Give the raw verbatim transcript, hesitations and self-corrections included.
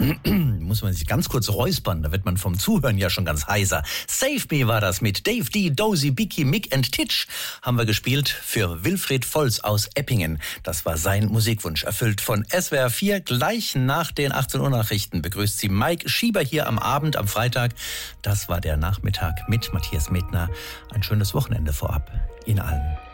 Muss man sich ganz kurz räuspern, da wird man vom Zuhören ja schon ganz heiser. Save Me war das mit Dave D, Dozy, Biki, Mick and Titch. Haben wir gespielt für Wilfried Volz aus Eppingen. Das war sein Musikwunsch, erfüllt von S W R vier. Gleich nach den achtzehn Uhr Nachrichten begrüßt sie Mike Schieber hier am Abend, am Freitag. Das war der Nachmittag mit Matthias Medtner. Ein schönes Wochenende vorab Ihnen allen.